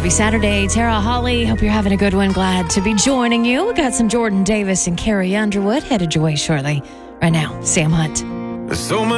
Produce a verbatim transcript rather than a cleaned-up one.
Happy Saturday, Tara Holly. Hope you're having a good one. Glad to be joining you. We got some Jordan Davis and Carrie Underwood headed your way shortly. Right now, Sam Hunt. There's so much